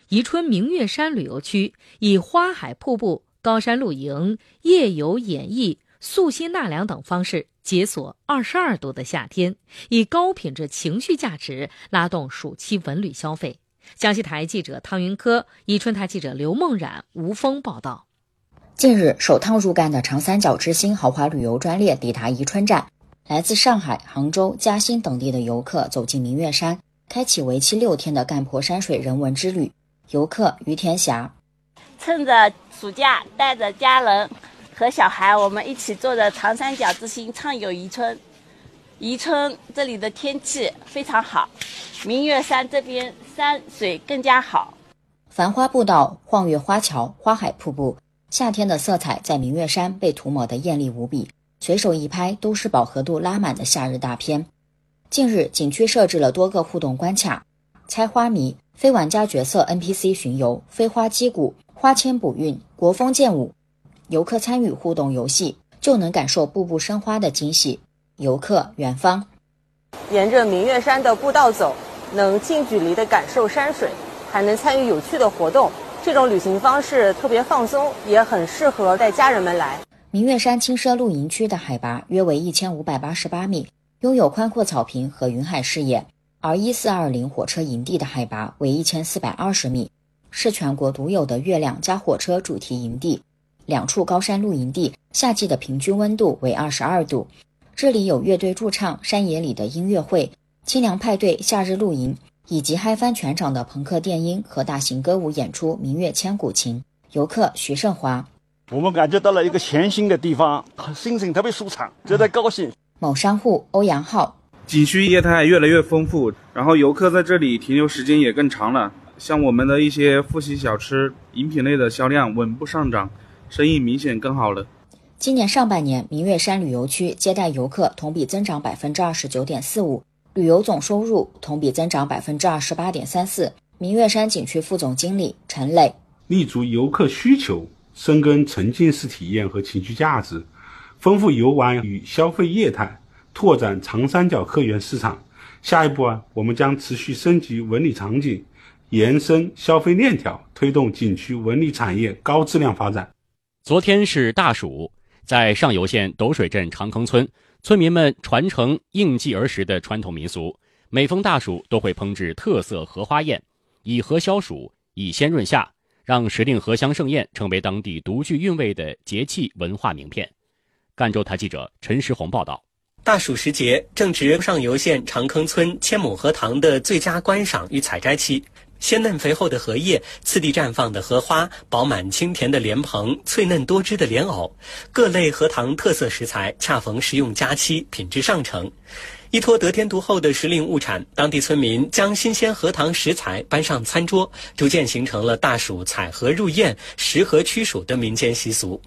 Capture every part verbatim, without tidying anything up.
宜春明月山旅游区以花海瀑布、高山露营、夜游演艺、溯溪纳凉等方式解锁二十二度的夏天，以高品质情绪价值拉动暑期文旅消费。江西台记者汤云科、宜春台记者刘梦冉、吴峰报道。 近日，首趟入赣的长三角之星豪华旅游专列抵达宜春站，来自上海、杭州、嘉兴等地的游客走进明月山，开启为期六天的赣坡山水人文之旅。游客于天霞： 趁着暑假，带着家人和小孩，我们一起坐着长三角之星畅游宜春。宜春这里的天气非常好，明月山这边山水更加好。 繁花步道、晃月花桥、花海瀑布，夏天的色彩在明月山被涂抹得艳丽无比，随手一拍都是饱和度拉满的夏日大片。近日，景区设置了多个互动关卡，猜花迷、非玩家角色 N P C 巡游、飞花击鼓、花签补运、国风剑舞，游客参与互动游戏，就能感受步步生花的惊喜。游客远方： 沿着明月山的步道走，能近距离地感受山水，还能参与有趣的活动。这种旅行方式特别放松，也很适合带家人们来。 明月山轻奢露营区的海拔约为一千五百八十八米，拥有宽阔草坪和云海视野，而一四二零火车营地的海拔为一千四百二十米，是全国独有的月亮加火车主题营地。两处高山露营地夏季的平均温度为二十二度，这里有乐队驻唱、山野里的音乐会、清凉派对、夏日露营，以及嗨翻全场的朋克电音和大型歌舞演出明月千古情。游客徐胜华： 我们感觉到了一个全新的地方，心情特别舒畅，觉得高兴。 某商户欧阳浩： 景区业态越来越丰富，然后游客在这里停留时间也更长了，像我们的一些复习小吃、饮品类的销量稳步上涨，生意明显更好了。 今年上半年，明月山旅游区接待游客同比增长 百分之二十九点四五， 旅游总收入同比增长 百分之二十八点三四。 明月山景区副总经理陈磊： 立足游客需求，深耕沉浸式体验和情绪价值，丰富游玩与消费业态，拓展长三角客源市场。下一步啊，我们将持续升级文旅场景，延伸消费链条，推动景区文旅产业高质量发展。 昨天是大暑，在上游县斗水镇长坑村，村民们传承应季而食的传统民俗，每逢大暑都会烹制特色荷花宴，以荷消暑，以鲜润夏，让时令荷香盛宴成为当地独具韵味的节气文化名片。赣州台记者陈石红报道。 大暑时节正值上游县长坑村千亩荷塘的最佳观赏与采摘期，鲜嫩肥厚的荷叶，次第绽放的荷花，饱满清甜的莲蓬，脆嫩多汁的莲藕，各类荷塘特色食材恰逢食用佳期，品质上乘。依托得天独厚的时令物产，当地村民将新鲜荷塘食材搬上餐桌，逐渐形成了大暑采荷入宴、食荷驱暑的民间习俗。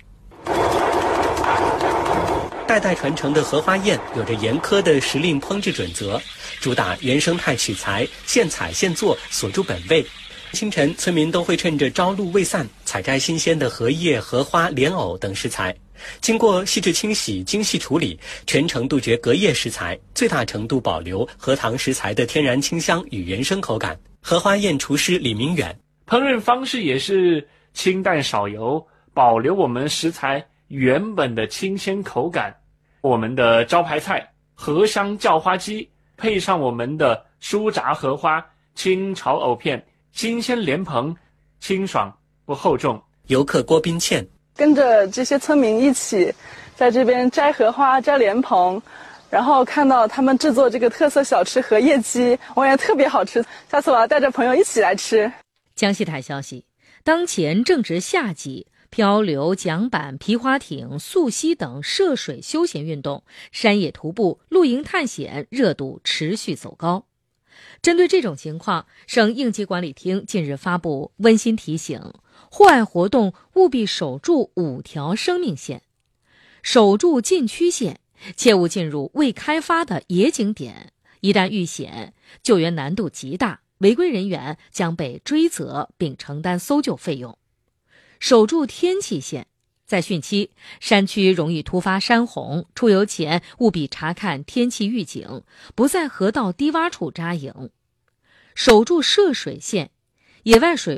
代代传承的荷花宴有着严苛的时令烹制准则，主打原生态取材，现采现做，锁住本味。清晨，村民都会趁着朝露未散，采摘新鲜的荷叶、荷花、莲藕等食材，经过细致清洗、精细处理，全程杜绝隔夜食材，最大程度保留荷塘食材的天然清香与原生口感。荷花宴厨师李明远： 烹饪方式也是清淡少油，保留我们食材原本的清鲜口感。我们的招牌菜荷香叫花鸡，配上我们的酥炸荷花、清炒藕片、新鲜莲蓬，清爽不厚重。 游客郭斌倩： 跟着这些村民一起在这边摘荷花、摘莲蓬，然后看到他们制作这个特色小吃荷叶鸡，我也特别好吃，下次我要带着朋友一起来吃。 江西台消息，当前正值夏季，漂流、桨板、皮划艇、溯溪等涉水休闲运动、山野徒步、露营探险热度持续走高。针对这种情况，省应急管理厅近日发布温馨提醒：户外活动务必守住五条生命线，守住禁区线，切勿进入未开发的野景点，一旦遇险，救援难度极大，违规人员将被追责并承担搜救费用。守住天气线，在汛期，山区容易突发山洪，出游前务必查看天气预警，不在河道低洼处扎营。守住涉水线，野外水